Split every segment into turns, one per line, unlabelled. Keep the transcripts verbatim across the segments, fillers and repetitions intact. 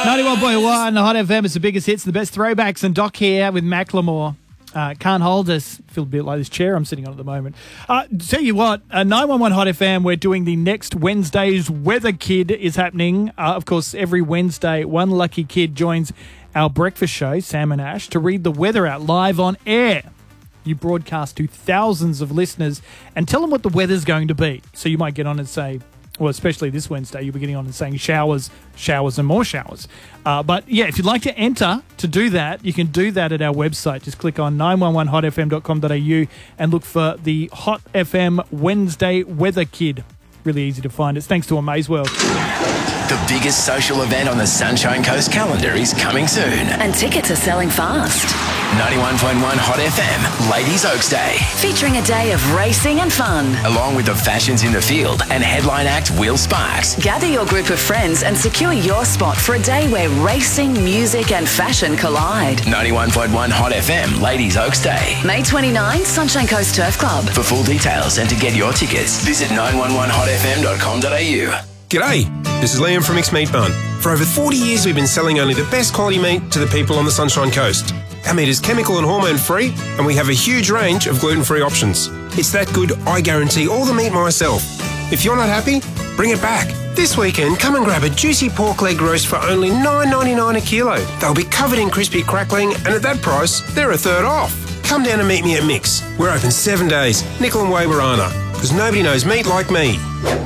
ninety-one point one, Hot F M is the biggest hits, the best throwbacks, and Doc here with Macklemore. Uh, can't hold us. Feel a bit like this chair I'm sitting on at the moment. Uh, tell you what, uh, nine one one Hot F M, we're doing the next Wednesday's Weather Kid is happening. Uh, of course, every Wednesday, one lucky kid joins our breakfast show, Sam and Ash, to read the weather out live on air. You broadcast to thousands of listeners and tell them what the weather's going to be. So you might get on and say, well, especially this Wednesday, you'll be getting on and saying showers, showers and more showers. Uh, but, yeah, if you'd like to enter to do that, you can do that at our website. Just click on nine one one hot f m dot com dot a u and look for the Hot F M Wednesday Weather Kid. Really easy to find. It's thanks to Amazeworld.
The biggest social event on the Sunshine Coast calendar is coming soon.
And tickets are selling fast.
ninety-one point one Hot F M, Ladies Oaks Day.
Featuring a day of racing and fun.
Along with the Fashions in the Field and headline act Will Sparks.
Gather your group of friends and secure your spot for a day where racing, music and fashion collide.
ninety-one point one Hot F M, Ladies Oaks Day.
May twenty-ninth, Sunshine Coast Turf Club.
For full details and to get your tickets, visit nine one one hot f m dot com dot a u.
G'day, this is Liam from Mixed Meat Bun. For over forty years we've been selling only the best quality meat to the people on the Sunshine Coast. Our meat is chemical and hormone free and we have a huge range of gluten-free options. It's that good I guarantee all the meat myself. If you're not happy, bring it back. This weekend, come and grab a juicy pork leg roast for only nine ninety-nine a kilo. They'll be covered in crispy crackling and at that price, they're a third off. Come down and meet me at Mix. We're open seven days, Nickel and Waberana, because nobody knows meat like me.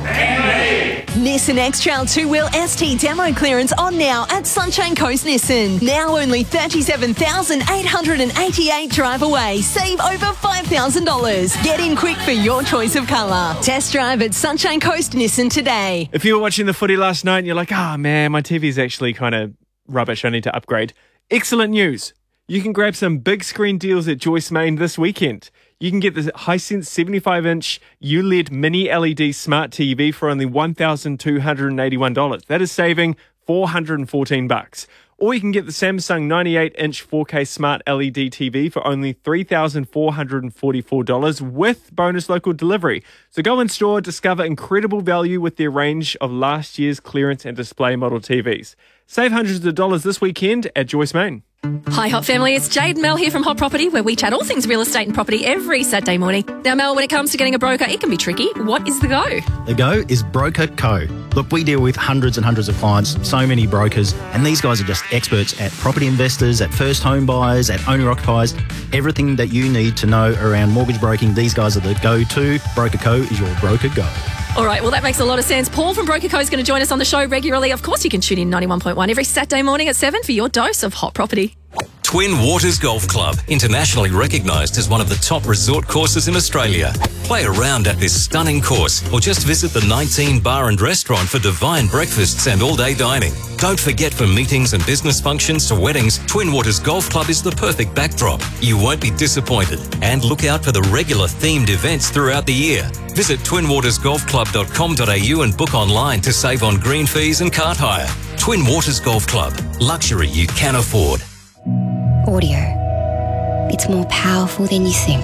Nissan X-Trail two-wheel S T demo clearance on now at Sunshine Coast Nissan. Now only thirty-seven thousand eight hundred eighty-eight drive away. Save over five thousand dollars. Get in quick for your choice of colour. Test drive at Sunshine Coast Nissan today.
If you were watching the footy last night and you're like, ah, oh, man, my T V's actually kind of rubbish, I need to upgrade. Excellent news. You can grab some big screen deals at Joyce Main this weekend. You can get the Hisense seventy-five inch U L E D Mini L E D Smart T V for only one thousand two hundred eighty-one dollars. That is saving four hundred fourteen bucks. Or you can get the Samsung ninety-eight inch four K Smart L E D T V for only three thousand four hundred forty-four dollars with bonus local delivery. So go in store, discover incredible value with their range of last year's clearance and display model T Vs. Save hundreds of dollars this weekend at Joyce Main.
Hi Hot Family, it's Jade and Mel here from Hot Property, where we chat all things real estate and property every Saturday morning. Now Mel, when it comes to getting a broker, it can be tricky. What is the go?
The go is Broker Co. Look, we deal with hundreds and hundreds of clients, so many brokers, and these guys are just experts at property investors, at first home buyers, at owner-occupiers. Everything that you need to know around mortgage broking, these guys are the go-to. Broker Co is your broker go.
All right, well, that makes a lot of sense. Paul from Broker Co is going to join us on the show regularly. Of course, you can tune in ninety-one point one every Saturday morning at seven for your dose of Hot Property.
Twin Waters Golf Club, internationally recognised as one of the top resort courses in Australia. Play around at this stunning course or just visit the nineteen bar and restaurant for divine breakfasts and all-day dining. Don't forget, for meetings and business functions to weddings, Twin Waters Golf Club is the perfect backdrop. You won't be disappointed. And look out for the regular themed events throughout the year. Visit twin waters golf club dot com dot a u and book online to save on green fees and cart hire. Twin Waters Golf Club. Luxury you can afford.
Audio. It's more powerful than you think.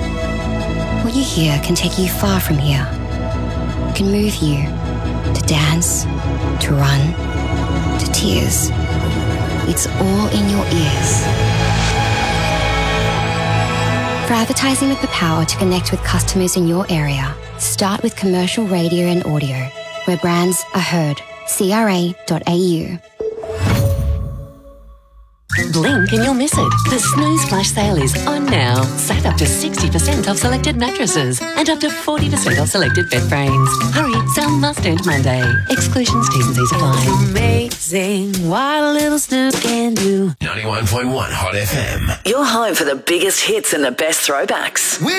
What you hear can take you far from here. It can move you to dance, to run, to tears. It's all in your ears. For advertising with the power to connect with customers in your area, start with commercial radio and audio, where brands are heard. C R A dot A U.
Blink and you'll miss it. The Snooze Flash Sale is on now. Save up to sixty percent off selected mattresses and up to forty percent off selected bed frames. Hurry, sale must end Monday. Exclusions, T's and C's apply.
Amazing what a little snooze can do.
ninety-one point one Hot F M.
Your home for the biggest hits and the best throwbacks.